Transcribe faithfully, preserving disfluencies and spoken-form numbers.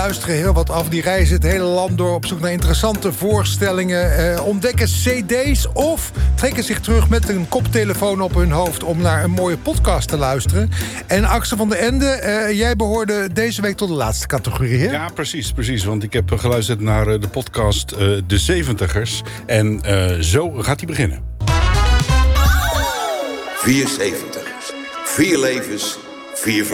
Luisteren heel wat af. Die reizen het hele land door op zoek naar interessante voorstellingen. Eh, ontdekken cd's of trekken zich terug met een koptelefoon op hun hoofd om naar een mooie podcast te luisteren. En Axel van der Ende, eh, jij behoorde deze week tot de laatste categorie, hè? Ja, precies, precies. Want ik heb geluisterd naar de podcast uh, De Zeventigers. En uh, zo gaat hij beginnen. Vier zeventigers. Vier levens. Vier